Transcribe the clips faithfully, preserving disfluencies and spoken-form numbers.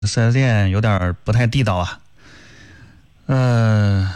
四 S 店有点不太地道啊。呃，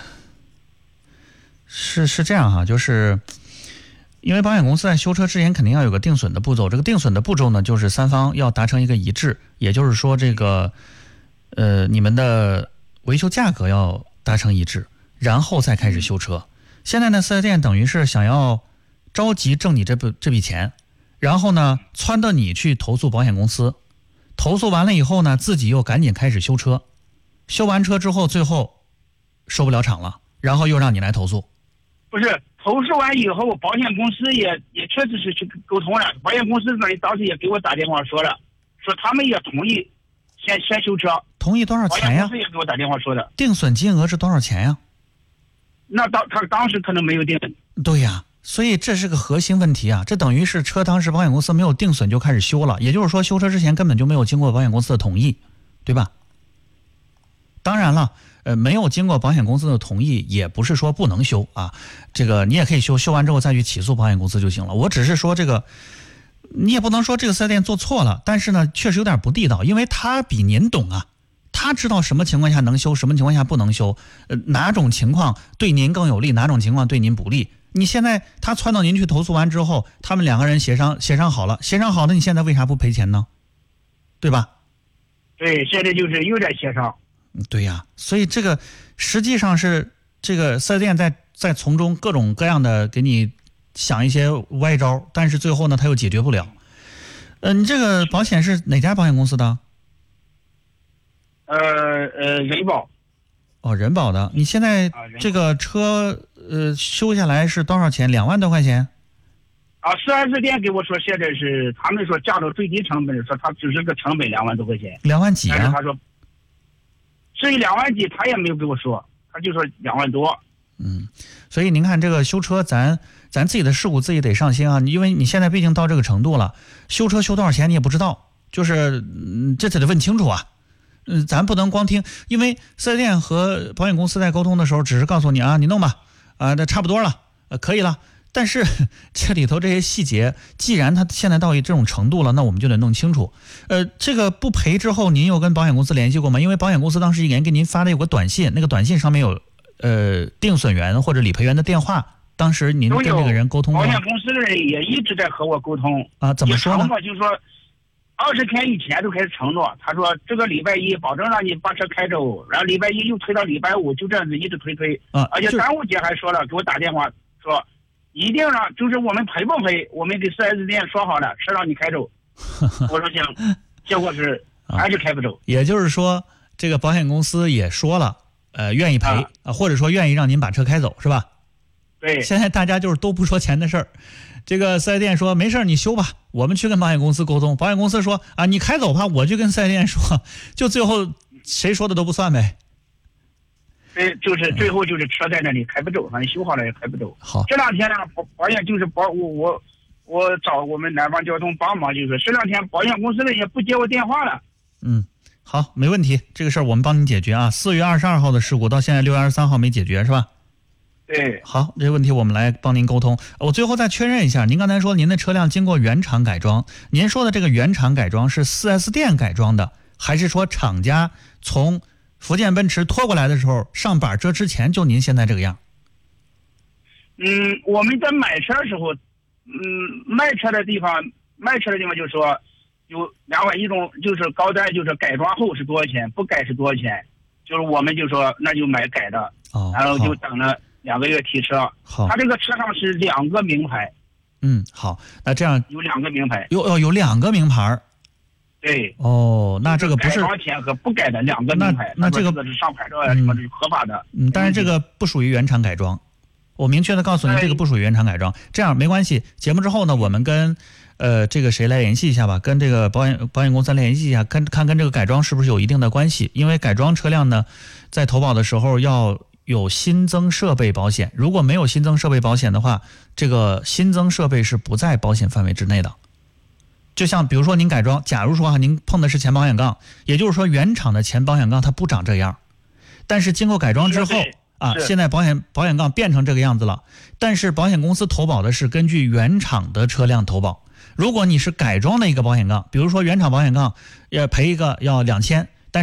是是这样哈，就是因为保险公司在修车之前肯定要有个定损的步骤，这个定损的步骤呢，就是三方要达成一个一致，也就是说这个呃你们的维修价格要达成一致，然后再开始修车。现在呢，四 S 店等于是想要着急挣你这笔这笔钱，然后呢撺掇你去投诉保险公司，投诉完了以后呢，自己又赶紧开始修车，修完车之后最后受不了场了，然后又让你来投诉。 不是投诉完以后，保险公司也也确实是去沟通了，保险公司那里当时也给我打电话说了，说他们也同意先先修车。 同意多少钱呀？ 保险公司也给我打电话说的。 定损金额是多少钱呀？ 那当他当时可能没有定。 对呀，所以这是个核心问题啊！这等于是车当时保险公司没有定损就开始修了，也就是说修车之前根本就没有经过保险公司的同意，对吧？当然了，呃，没有经过保险公司的同意，也不是说不能修啊。这个你也可以修，修完之后再去起诉保险公司就行了。我只是说这个，你也不能说这个四 S 店做错了，但是呢，确实有点不地道，因为他比您懂啊。他知道什么情况下能修，什么情况下不能修，呃，哪种情况对您更有利，哪种情况对您不利。你现在他撺掇您去投诉完之后，他们两个人协商协商好了，协商好了，你现在为啥不赔钱呢？对吧？ 对，现在就是有点协商。 对呀，所以这个实际上是这个四 S 店在在从中各种各样的给你想一些歪招，但是最后呢，他又解决不了。呃，你这个保险是哪家保险公司的？ 呃呃，人保。 哦，人保的。你现在这个车呃修下来是多少钱？两万多块钱？ 啊，四 S 店给我说现在是他们说加到最低成本，说他只是个成本两万多块钱。 两万几啊？ 但是他说至于两万几，他也没有给我说，他就说两万多。 嗯，所以您看这个修车咱，咱自己的事故自己得上心啊，因为你现在毕竟到这个程度了，修车修多少钱你也不知道，就是嗯，这得得问清楚啊。嗯，咱不能光听，因为四 S 店和保险公司在沟通的时候，只是告诉你啊，你弄吧，啊，那差不多了，呃，可以了。但是这里头这些细节，既然他现在到这种程度了，那我们就得弄清楚。呃，这个不赔之后，您有跟保险公司联系过吗？因为保险公司当时已经给您发的有个短信，那个短信上面有呃定损员或者理赔员的电话，当时您跟这个人沟通过吗？ 保险公司的人也一直在和我沟通啊，怎么说呢？ 就是说二十天以前都开始承诺，他说这个礼拜一保证让你把车开走，然后礼拜一又推到礼拜五，就这样子一直推推。 啊， 而且端午节还说了，给我打电话说，一定让就是我们赔不赔，我们给四 S 店说好了，车让你开走。我说行，结果是还是开不走。 啊、也就是说，这个保险公司也说了，呃，愿意赔啊、呃，或者说愿意让您把车开走，是吧？ 对。 现在大家就是都不说钱的事儿。这个四 S 店说没事你修吧，我们去跟保险公司沟通，保险公司说啊你开走吧，我去跟四 S 店说，就最后谁说的都不算呗。 对，就是最后就是车在那里开不走，反正修好了也开不走。 好， 这两天呢，保保险就是保我我我找我们南方交通帮忙，就是这两天保险公司的也不接我电话了。 嗯，好，没问题，这个事儿我们帮你解决啊。四月二十二号的事故到现在六月二十三号没解决是吧？ 对， 好，这个问题我们来帮您沟通。我最后再确认一下，您刚才说您的车辆经过原厂改装，您说的这个原厂改装是 四 S 店改装的，还是说厂家从福建奔驰拖过来的时候上板车之前就您现在这个样？ 嗯，我们在买车的时候，嗯，卖车的地方卖车的地方就说有两款，一种就是高端，就是改装后是多少钱，不改是多少钱，就是我们就说那就买改的， 哦， 然后就等了两个月提车。 好， 他这个车上是两个名牌。 嗯，好，那这样有两个名牌， 有有有两个名牌。 对， 哦，那这个不是改装前和不改的两个名牌。 那那这个是上牌照呀，什么是合法的。 嗯，但是这个不属于原厂改装。我明确的告诉你，这个不属于原厂改装。这样没关系，节目之后呢，我们跟呃这个谁来联系一下吧，跟这个保险保险公司联系一下，看看跟这个改装是不是有一定的关系。因为改装车辆呢，在投保的时候要有新增设备保险，如果没有新增设备保险的话，这个新增设备是不在保险范围之内的。就像比如说您改装，假如说啊您碰的是前保险杠，也就是说原厂的前保险杠它不长这样，但是经过改装之后啊，现在保险保险杠变成这个样子了，但是保险公司投保的是根据原厂的车辆投保。如果你是改装的一个保险杠，比如说原厂保险杠要赔一个要两千，